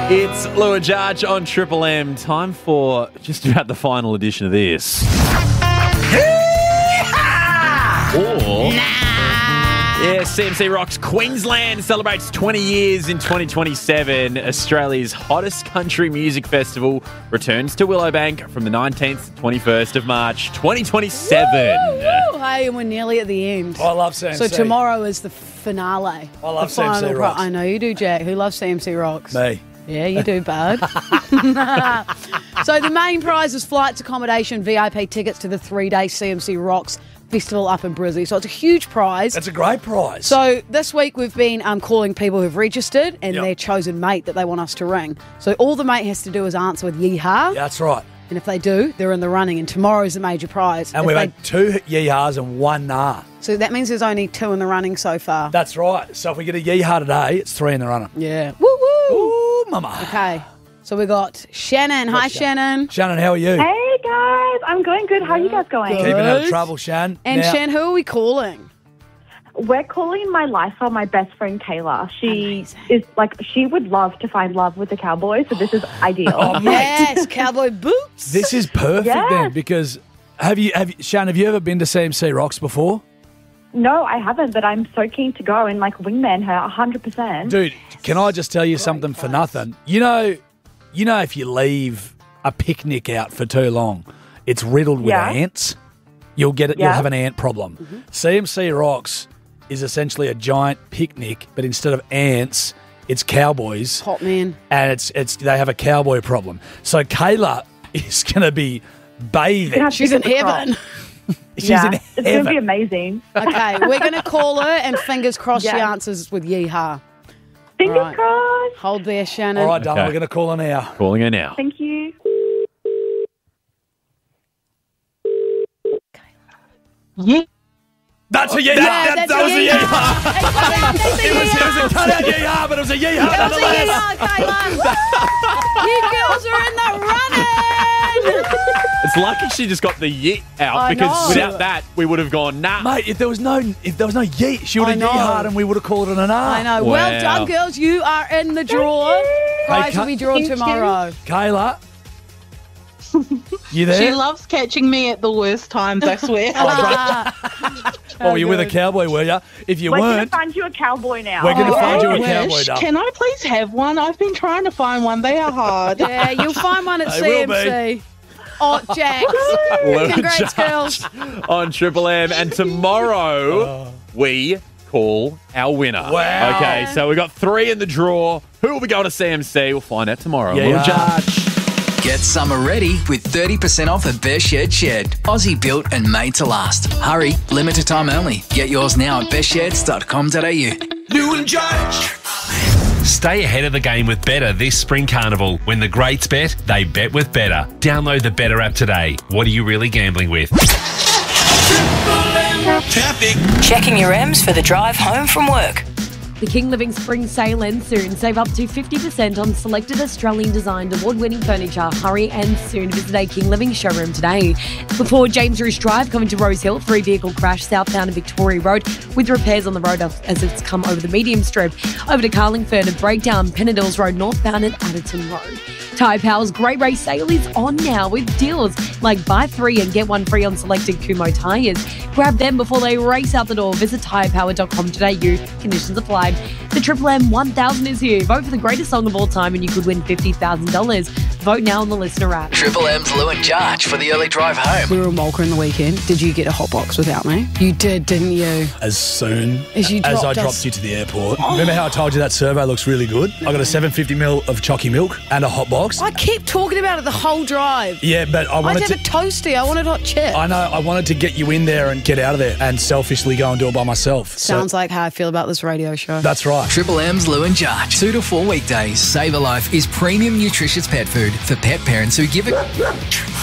It's Lou and Judge on Triple M. Time for just about the final edition of this. Yeah, CMC Rocks Queensland celebrates 20 years in 2027. Australia's hottest country music festival returns to Willowbank from the 19th to 21st of March 2027. Woo! Hey, and we're nearly at the end. I love CMC. So tomorrow is the finale. I love the final CMC Rocks. I know you do, Jack. Who loves CMC Rocks? Me. Yeah, you do, bud. So the main prize is flights, accommodation, VIP tickets to the 3-day CMC Rocks Festival up in Brizzy. So it's a huge prize. That's a great prize. So this week we've been calling people who've registered and Yep. their chosen mate that they want us to ring. So all the mate has to do is answer with yeehaw. Yeah, that's right. And if they do, they're in the running. And tomorrow's the major prize. And If we've they- had 2 yeehaws and 1 nah. So that means there's only 2 in the running so far. That's right. So if we get a yeehaw today, it's 3 in the running. Yeah. Woo woo. Ooh, mama. Okay. So we got Shannon. Hi, Shannon. Shannon, how are you? Hey guys, I'm going good. How are you guys going? Keeping out of Good. trouble, Shan. And Now- Shan, who are we calling? We're calling my lifer my best friend Kayla. She Amazing. is like she would love to find love with the Cowboys, so this is ideal. Oh, mate. Yes, cowboy boots. This is perfect Yes. then because Shan, have you ever been to CMC Rocks before? No, I haven't, but I'm so keen to go and like wingman her 100%. Dude, can I just tell you something for nothing? You know if you leave a picnic out for too long, it's riddled with Yeah. ants. You'll get it. You'll Yeah. have an ant problem. CMC Rocks is essentially a giant picnic, but instead of ants, it's cowboys, Hot man. and it's they have a cowboy problem. So Kayla is going to be bathing. She's in heaven. She's yeah, in it's going to be heaven. amazing. Okay, we're going to call her and fingers crossed she Yeah. answers with yeehaw. Fingers Right. crossed. Hold there, Shannon. All right, darling, Okay. we're going to call her now. Calling her now. Thank you. That's a yeehaw. Yeah, that's that was a a yeehaw. It was It was a cut-out yeehaw, but it was a yeehaw It was a nonetheless. yeehaw, Kayla. You girls are in the running. It's lucky she just got the yeet out I because know. without that, we would have gone, nah. Mate, if there was no yeet, she would I have know. yeehaw and we would have called it an R. I know. Wow. Well done, girls. You are in the draw. Prize Hey, will be drawn Thank you. tomorrow. Kayla, you there? She loves catching me at the worst times, I swear. Oh, you were with a cowboy, were you? If you We're going to weren't, find you a cowboy now. we're going to Oh, find you I a cowboy, wish. darling. Can I please have one? I've been trying to find one. They are hard. Yeah, you'll find one at They will CMC. Oh, Jax. Lou and Congrats, Judge girls. on Triple M. And tomorrow, we call our winner. Wow. Okay, so we've got 3 in the draw. Who will be going to CMC? We'll find out tomorrow. Yeah. Lou and Judge. Get summer ready with 30% off at Best Shed. Aussie built and made to last. Hurry, limited time only. Get yours now at bestsheds.com.au. Lou and Judge. Stay ahead of the game with Better this spring carnival. When the greats bet, they bet with Better. Download the Better app today. What are you really gambling with? Traffic. Checking your M's for the drive home from work. The King Living Spring Sale ends soon. Save up to 50% on selected Australian designed award-winning furniture. Hurry and soon visit a King Living showroom today. Before James Roos Drive, coming to Rose Hill, 3-vehicle crash southbound of Victoria Road with repairs on the road as it's come over the medium strip. Over to Carlingford, a breakdown, Pennadills Road northbound at Atherton Road. Tyre Power's Great Race Sale is on now with deals like buy 3 and get 1 free on selected Kumho tyres. Grab them before they race out the door. Visit tyrepower.com.au. Conditions applied. The Triple M 1000 is here. Vote for the greatest song of all time and you could win $50,000. Vote now on the listener app. Triple M's Lou and Judge for the early drive home. We were in Walker in the weekend. Did you get a hot box without me? You did, didn't you? As soon As you as I dropped us- dropped you to the airport. Remember how I told you that survey looks really good? I got a 750ml of chalky milk and a hot box. I kept talking about it the whole drive. Yeah, but I I wanted did to... a toasty. I wanted hot chip. I know, I wanted to get you in there and get out of there and selfishly go and do it by myself. Sounds like how I feel about this radio show. That's right. Triple M's Lou and Judge. 2 to 4 weekdays. Save a Life is premium nutritious pet food for pet parents who give it.